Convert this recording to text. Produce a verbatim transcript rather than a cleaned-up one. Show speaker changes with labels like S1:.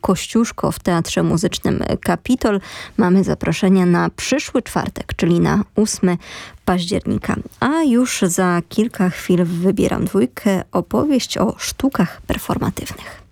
S1: Kościuszko w Teatrze Muzycznym Kapitol. Mamy zaproszenia na przyszły czwartek, czyli na ósmego października. A już za kilka chwil wybieram dwójkę, opowieść o sztukach performatywnych.